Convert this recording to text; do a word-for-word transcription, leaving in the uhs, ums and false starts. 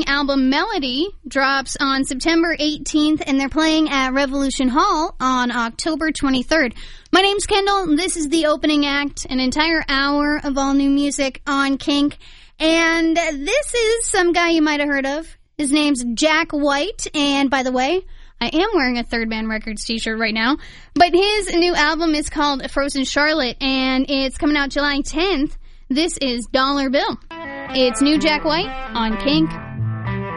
album Melody drops on September eighteenth, and they're playing at Revolution Hall on October twenty-third. My name's Kendall. This is the opening act, an entire hour of all new music on Kink. And this is some guy you might have heard of. His name's Jack White, and by the way, I am wearing a Third Man Records t-shirt right now. But his new album is called Frozen Charlotte, and it's coming out July tenth. This is Dollar Bill. It's new Jack White on Kink.